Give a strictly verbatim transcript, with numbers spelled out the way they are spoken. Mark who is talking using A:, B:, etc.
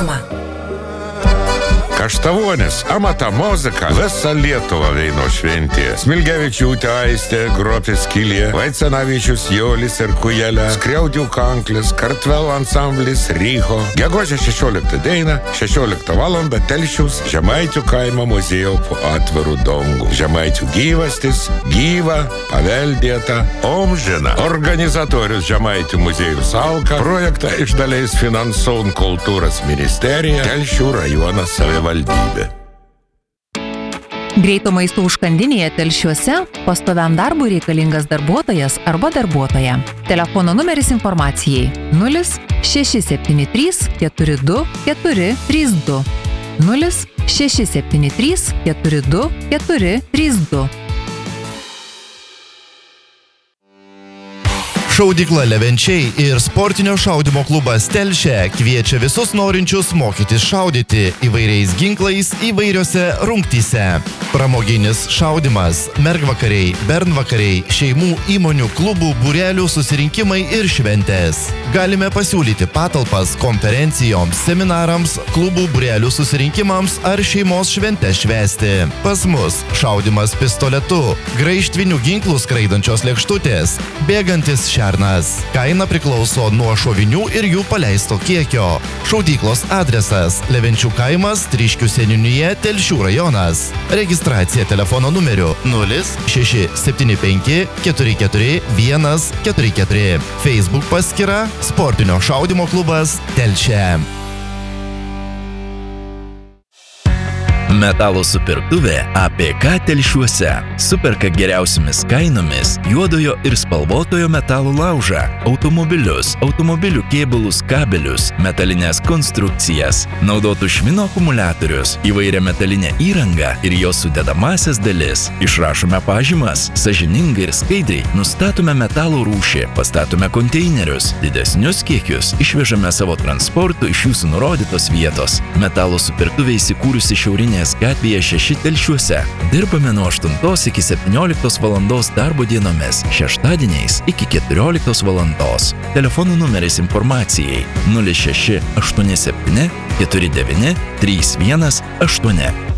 A: reklama.
B: Kaštavonis, amata muzika, visa Lietuva veino šventė. Smilgevičiūtė Aistė, Gropės Kilė, Vaicenavičius Jolis ir Kujelė, Skriaudių Kanklis, Kartvelų ansamblis Ryho. Gegužę šešioliktą dieną, šešioliktą valandą Telšiaus Žemaičių kaimo muziejų po atvirų dangų. Žemaičių gyvastis, gyva, paveldėta, amžina. Organizatorius Žemaičių muziejų Salka, projektą iš dalies finansuoja kultūros ministerija, Telšių rajonas savivaldybė.
C: Greito maisto užkandinėje Telšiuose pastoviam darbui reikalingas darbuotojas arba darbuotoja. Telefono numeris informacijai nulis šeši septyni trys keturi du keturi trys du nulis šeši septyni trys keturi du keturi trys du.
D: Šaudykla Levenčiai ir sportinio šaudymo klubas Telšė kviečia visus norinčius mokytis šaudyti įvairiais ginklais įvairiose rungtyse. Pramoginis šaudymas, mergvakariai, bernvakariai, šeimų, įmonių, klubų, būrelių susirinkimai ir šventės. Galime pasiūlyti patalpas konferencijoms, seminarams, klubų, būrelių susirinkimams ar šeimos šventę švęsti. Pas mus šaudymas pistoletu, graižtvinių ginklų skraidančios lėkštutės, bėgantis šernas. Kaina priklauso nuo šovinių ir jų paleisto kiekio. Šaudyklos adresas – Levenčių kaimas, Tryškių seniūnija, Telšių rajonas. Registracija telefono numeriu nulis šeši septyni penki keturi keturi vienas keturi keturi. Facebook paskyra Sportinio šaudymo klubas Telšė.
E: Metalo supirktuvė A P K Telšiuose superka geriausiamis kainomis juodojo ir spalvotojo metalo laužą, automobilius, automobilių kėbulus, kabelius, metalinės konstrukcijas, naudotų švino akumuliatorius, įvairią metalinę įrangą ir jos sudedamasias dalis. Išrašome pažymas, sąžiningai ir skaidriai nustatome metalo rūšį, pastatome konteinerius, didesnius kiekius išvežame savo transportu iš jūsų nurodytos vietos. Metalo supirktuvė įsikūrusi šiaurinėje gatvėje šeši Telšiuose. Dirbame nuo aštuntos iki septynioliktos valandos darbo dienomis, šeštadieniais iki keturioliktos valandos. Telefonų numeris informacijai nulis šeši aštuoni septyni keturi devyni trys vienas aštuoni.